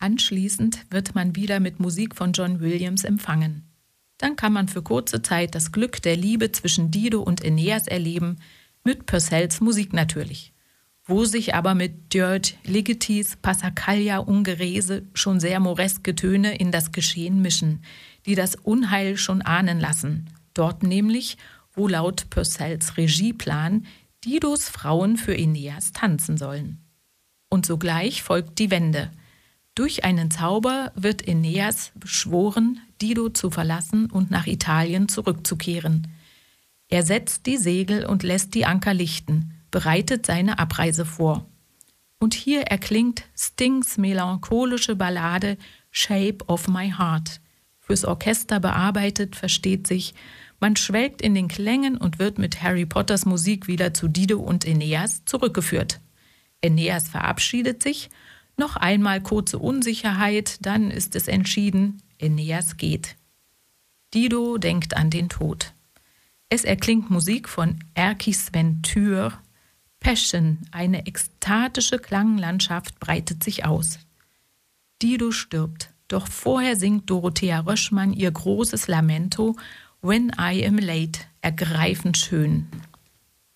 Anschließend wird man wieder mit Musik von John Williams empfangen. Dann kann man für kurze Zeit das Glück der Liebe zwischen Dido und Aeneas erleben, mit Purcells Musik natürlich, wo sich aber mit György Ligetis Passacaglia Ungherese schon sehr moreske Töne in das Geschehen mischen, die das Unheil schon ahnen lassen. Dort nämlich, wo laut Purcells Regieplan Didos Frauen für Aeneas tanzen sollen. Und sogleich folgt die Wende. Durch einen Zauber wird Aeneas beschworen, Dido zu verlassen und nach Italien zurückzukehren. Er setzt die Segel und lässt die Anker lichten, bereitet seine Abreise vor. Und hier erklingt Stings melancholische Ballade Shape of My Heart. Fürs Orchester bearbeitet, versteht sich, man schwelgt in den Klängen und wird mit Harry Potters Musik wieder zu Dido und Aeneas zurückgeführt. Aeneas verabschiedet sich, noch einmal kurze Unsicherheit, dann ist es entschieden, Aeneas geht. Dido denkt an den Tod. Es erklingt Musik von Erkis Ventur. Passion, eine ekstatische Klanglandschaft breitet sich aus. Dido stirbt, doch vorher singt Dorothea Röschmann ihr großes Lamento When I Am Late, ergreifend schön.